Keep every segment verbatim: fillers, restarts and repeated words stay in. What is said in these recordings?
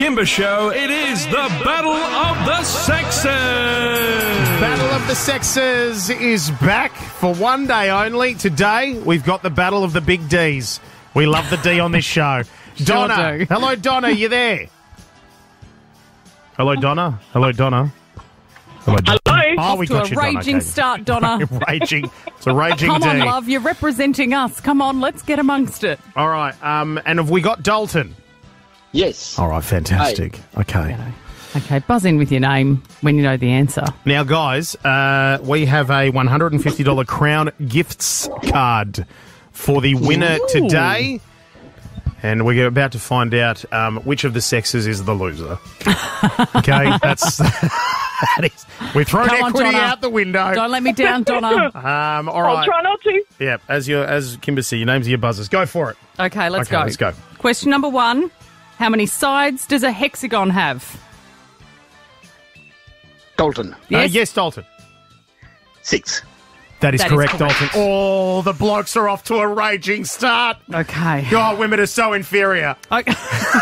Kimber Show, it is the Battle of the Sexes. Battle of the Sexes is back for one day only. Today, we've got the Battle of the Big Ds. We love the D on this show. Donna. do. Hello, Donna. You there? Hello, Donna. Hello, Donna. Hello, Donna. Hello. Oh, we to got a you, Donna. raging Okay. start, Donna. Raging. It's a raging Come D. on, love. You're representing us. Come on, let's get amongst it. All right. Um, and have we got Dalton? Yes. All right. Fantastic. Okay. Okay, buzz in with your name when you know the answer. Now, guys, uh, we have a one hundred fifty dollars Crown Gifts card for the winner Ooh. today. And we're about to find out um, which of the sexes is the loser. Okay, that's... that is, we've thrown Come on, equity Donna. out the window. Don't let me down, Donna. Um, all I'll right. try not to. Yeah, as your as Kimber said, your names are your buzzers. Go for it. Okay, let's Okay, go. let's go. Question number one. How many sides does a hexagon have? Dalton. Yes, Yes? uh, yes Dalton. Six. That is That is correct, correct. Dalton. Oh, the blokes are off to a raging start. Okay. God, women are so inferior. Okay.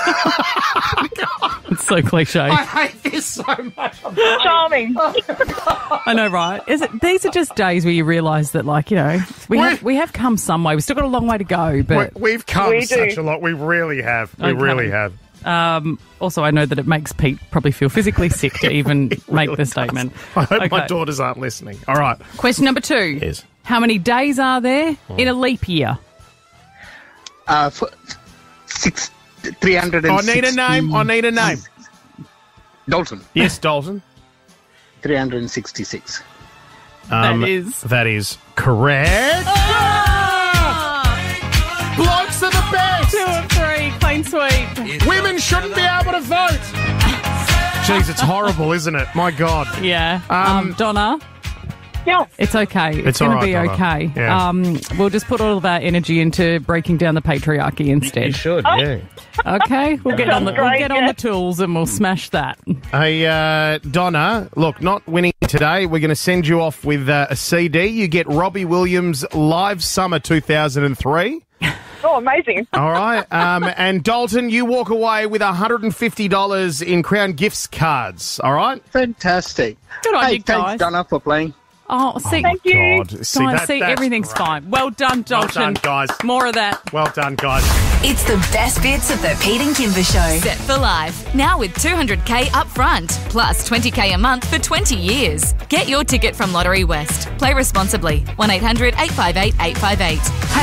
It's so cliche. I hate this so much. Charming. I know, right? Is it? These are just days where you realise that, like, you know, we We're- have, we have come some way. We've still got a long way to go, but We, we've come We do. such a lot. We really have. We Okay. really have. um, also I know that it makes Pete probably feel physically sick to even make really the statement. I hope my Okay. daughters aren't listening. All right. Question number two. Yes. How many days are there in a leap year? Uh, f- six. Three hundred and. I need a name. I need a name. Dalton. Yes, Dalton. Three hundred and sixty-six. Um, That is- That is correct. Blokes are the best. Two of three, clean sweep. Women shouldn't be able to vote. Jeez, it's horrible, isn't it? My God. Yeah. Um, Um, Donna, Yeah. it's okay. It's, It's going all to right, be Donna. okay. Yeah. Um, we'll just put all of our energy into breaking down the patriarchy instead. should, yeah. Okay, we'll get on the we'll Great, get on yeah. the tools and we'll smash that. Hey, uh, Donna, look, not winning today. We're going to send you off with uh, a C D. You get Robbie Williams' Live Summer two thousand three. Oh, amazing. All right. Um, and Dalton, you walk away with one hundred fifty dollars in Crown Gifts cards. All right? Fantastic. Good on hey, you guys. Thanks, Donna, for playing. Oh, see, Thank you. God. See, guys, that- see that's everything's great. fine. Well done, Well Dalton. done, guys. More of that. Well done, guys. It's the best bits of the Pete and Kimber Show. Set for life. Now with two hundred K up front, plus twenty K a month for twenty years. Get your ticket from Lottery West. Play responsibly. one eight hundred eight five eight eight five eight.